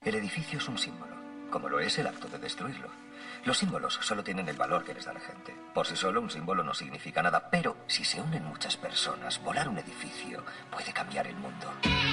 El edificio es un símbolo, como lo es el acto de destruirlo. Los símbolos solo tienen el valor que les da la gente. Por sí solo un símbolo no significa nada, pero si se unen muchas personas, volar un edificio puede cambiar el mundo.